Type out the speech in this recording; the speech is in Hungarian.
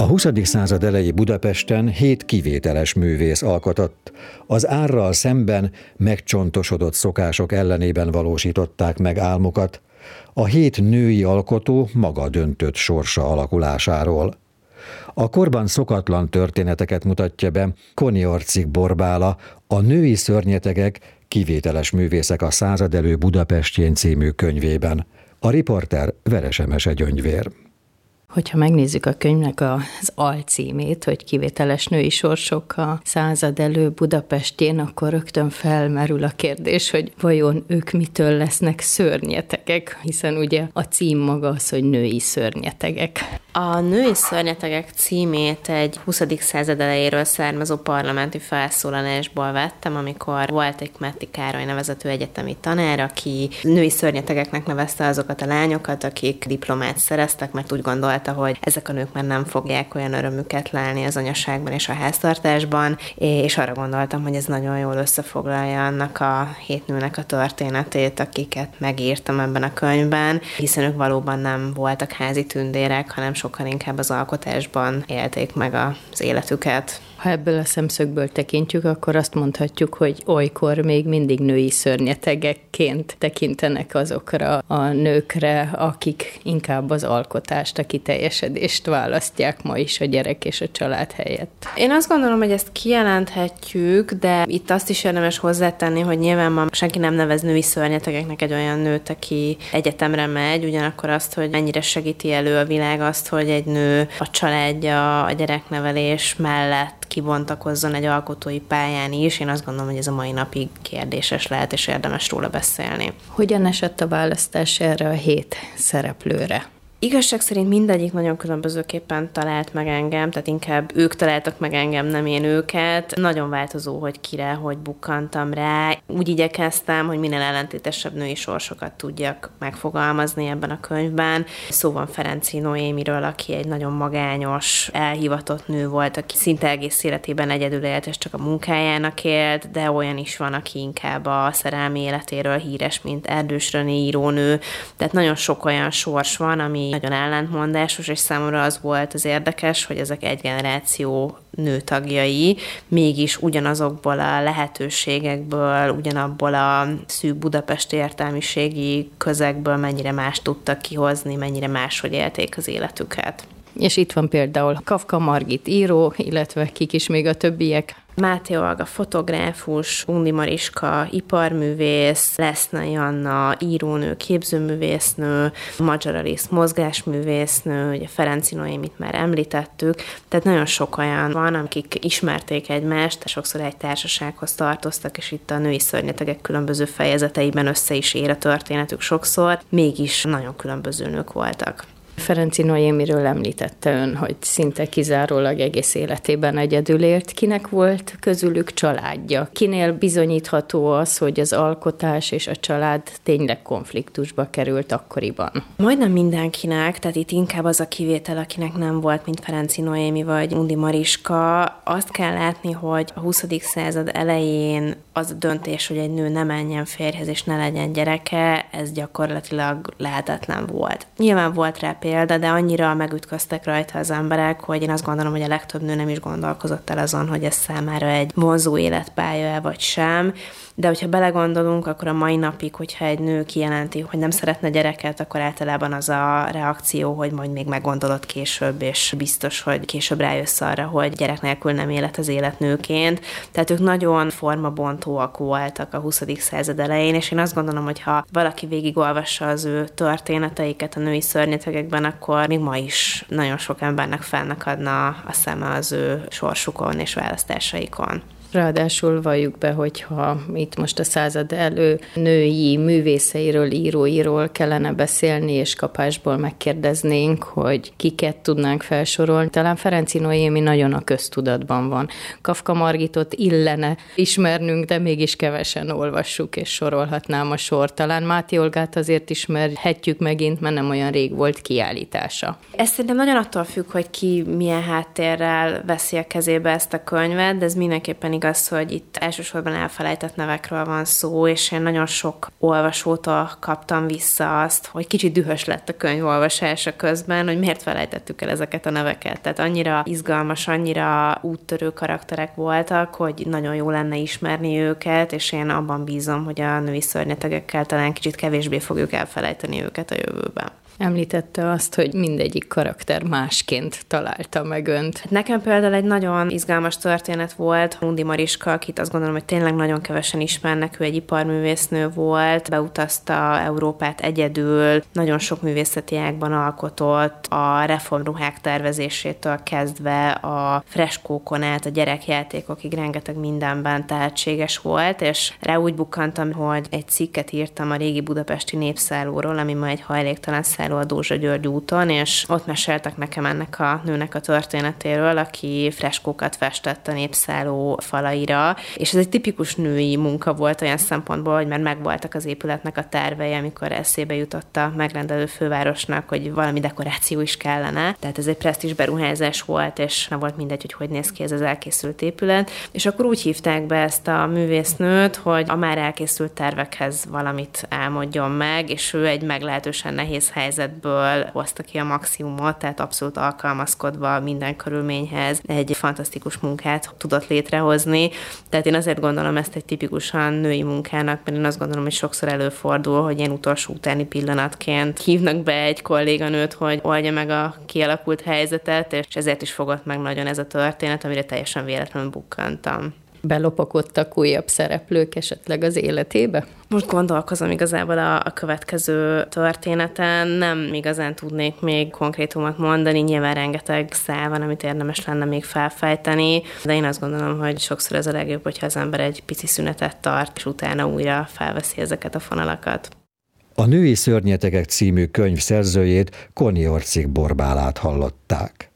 20. század elejé Budapesten 7 kivételes művész alkotott. Az árral szemben megcsontosodott szokások ellenében valósították meg álmukat. A 7 női alkotó maga döntött sorsa alakulásáról. A korban szokatlan történeteket mutatja be Koniorcik Borbála, a Női szörnyetegek, kivételes művészek a század elő Budapestjén című könyvében. A riporter Veresemese Gyöngyvér. Hogyha megnézzük a könyvnek az alcímét, hogy kivételes női sorsok a század elő Budapestjén, akkor rögtön felmerül a kérdés, hogy vajon ők mitől lesznek szörnyetegek, hiszen ugye a cím maga az, hogy női szörnyetegek. A Női szörnyetegek címét egy 20. század elejéről származó parlamenti felszólalásból vettem, amikor volt egy Metti Károly nevezetű egyetemi tanár, aki női szörnyetegeknek nevezte azokat a lányokat, akik diplomát szereztek, mert úgy gondolta, hogy ezek a nők már nem fogják olyan örömüket lelni az anyaságban és a háztartásban, és arra gondoltam, hogy ez nagyon jól összefoglalja annak a 7 nőnek a történetét, akiket megírtam ebben a könyvben, hiszen ők valóban nem voltak házi tündérek, hanem sokkal inkább az alkotásban élték meg az életüket. Ha ebből a szemszögből tekintjük, akkor azt mondhatjuk, hogy olykor még mindig női szörnyetegekként tekintenek azokra a nőkre, akik inkább az alkotást, a kiteljesedést választják ma is a gyerek és a család helyett. Én azt gondolom, hogy ezt kijelenthetjük, de itt azt is érdemes hozzátenni, hogy nyilván ma senki nem nevez női szörnyetegeknek egy olyan nőt, aki egyetemre megy, ugyanakkor azt, hogy mennyire segíti elő a világ azt, hogy egy nő a családja, a gyereknevelés mellett kibontakozzon egy alkotói pályán is. Én azt gondolom, hogy ez a mai napig kérdéses lehet, és érdemes róla beszélni. Hogyan esett a választás erre a 7 szereplőre? Igazság szerint mindegyik nagyon különbözőképpen talált meg engem, tehát inkább ők találtak meg engem, nem én őket. Nagyon változó, hogy kire, hogy bukkantam rá. Úgy igyekeztem, hogy minél ellentétesebb női sorsokat tudjak megfogalmazni ebben a könyvben. Szó van Ferenczy Noémiről, aki egy nagyon magányos, elhivatott nő volt, aki szinte egész életében egyedül élt, és csak a munkájának élt, de olyan is van, aki inkább a szerelmi életéről híres, mint Erdős René írónő. Tehát nagyon sok olyan sors van, ami nagyon ellentmondásos, és számomra az volt az érdekes, hogy ezek egy generáció nőtagjai, mégis ugyanazokból a lehetőségekből, ugyanabból a szűk budapesti értelmiségi közegből mennyire más tudtak kihozni, mennyire máshogy élték az életüket. És itt van például Kafka Margit író, illetve kik is még a többiek. Máté Olga fotográfus, Undi Mariska iparművész, Lesznai Anna írónő, képzőművésznő, Magyar Alice mozgásművésznő, ugye Ferenczy Noémit már említettük, tehát nagyon sok olyan van, akik ismerték egymást, sokszor egy társasághoz tartoztak, és itt a női szörnyetegek különböző fejezeteiben össze is ér a történetük sokszor, mégis nagyon különböző nők voltak. Ferenczy Noémiről említette ön, hogy szinte kizárólag egész életében egyedül élt. Kinek volt közülük családja? Kinél bizonyítható az, hogy az alkotás és a család tényleg konfliktusba került akkoriban? Majdnem mindenkinek, tehát itt inkább az a kivétel, akinek nem volt, mint Ferenczy Noémi vagy Undi Mariska. Azt kell látni, hogy a 20. század elején az a döntés, hogy egy nő ne menjen férjhez és ne legyen gyereke, ez gyakorlatilag lehetetlen volt. Nyilván volt rá példa, de annyira megütköztek rajta az emberek, hogy én azt gondolom, hogy a legtöbb nő nem is gondolkozott el azon, hogy ez számára egy vonzó életpálya vagy sem. De hogyha belegondolunk, akkor a mai napig, hogyha egy nő kijelenti, hogy nem szeretne gyereket, akkor általában az a reakció, hogy majd még meggondolod később, és biztos, hogy később rájössz arra, hogy gyerek nélkül nem élet az élet nőként. Tehát ők nagyon formabontóak voltak a 20. század elején, és én azt gondolom, hogy ha valaki végigolvassa az ő történeteiket a női szörnyetegekben, akkor még ma is nagyon sok embernek felnakadna a szeme az ő sorsukon és választásaikon. Ráadásul valljuk be, hogyha itt most a század elő női művészeiről, íróiról kellene beszélni, és kapásból megkérdeznénk, hogy kiket tudnánk felsorolni. Talán Ferenczy Noémi nagyon a köztudatban van. Kafka Margitot illene ismernünk, de mégis kevesen olvassuk, és sorolhatnám a sor. Talán Máté Olgát azért ismerhetjük megint, mert nem olyan rég volt kiállítása. Ez szerintem nagyon attól függ, hogy ki milyen háttérrel veszi a kezébe ezt a könyvet, de ez mindenképpen igaz igaz, hogy itt elsősorban elfelejtett nevekről van szó, és én nagyon sok olvasótól kaptam vissza azt, hogy kicsit dühös lett a könyv olvasása közben, hogy miért felejtettük el ezeket a neveket. Tehát annyira izgalmas, annyira úttörő karakterek voltak, hogy nagyon jó lenne ismerni őket, és én abban bízom, hogy a női szörnyetegekkel talán kicsit kevésbé fogjuk elfelejteni őket a jövőben. Említette azt, hogy mindegyik karakter másként találta meg önt. Nekem például egy nagyon izgalmas történet volt Undi Mariska, akit azt gondolom, hogy tényleg nagyon kevesen ismernek, ő egy iparművésznő volt, beutazta Európát egyedül, nagyon sok művészeti ágban alkotott, a reformruhák tervezésétől kezdve a freskókon át, a gyerekjátékokig rengeteg mindenben tehetséges volt, és rá úgy bukkantam, hogy egy cikket írtam a régi budapesti népszállóról, ami ma egy hajléktalan a Dózsa György úton, és ott meséltek nekem ennek a nőnek a történetéről, aki freskókat festett a népszálló falaira, és ez egy tipikus női munka volt olyan szempontból, hogy már megvoltak az épületnek a tervei, amikor eszébe jutott a megrendelő fővárosnak, hogy valami dekoráció is kellene. Tehát ez egy presztízs beruházás volt, és nem volt mindegy, hogy néz ki ez az elkészült épület. És akkor úgy hívták be ezt a művésznőt, hogy a már elkészült tervekhez valamit álmodjon meg, és ő egy meglehetősen nehéz helyzetből hozta ki a maximumot, tehát abszolút alkalmazkodva minden körülményhez egy fantasztikus munkát tudott létrehozni. Tehát én azért gondolom ezt egy tipikusan női munkának, mert én azt gondolom, hogy sokszor előfordul, hogy ilyen utolsó utáni pillanatként hívnak be egy kolléganőt, hogy oldja meg a kialakult helyzetet, és ezért is fogott meg nagyon ez a történet, amire teljesen véletlenül bukkantam. Belopakodtak újabb szereplők esetleg az életébe? Most gondolkozom igazából a következő történeten, nem igazán tudnék még konkrétumot mondani, nyilván rengeteg szál van, amit érdemes lenne még felfejteni, de én azt gondolom, hogy sokszor ez a legjobb, hogyha az ember egy pici szünetet tart, és utána újra felveszi ezeket a fonalakat. A Női szörnyetegek című könyv szerzőjét, Koni Orcik Borbálát hallották.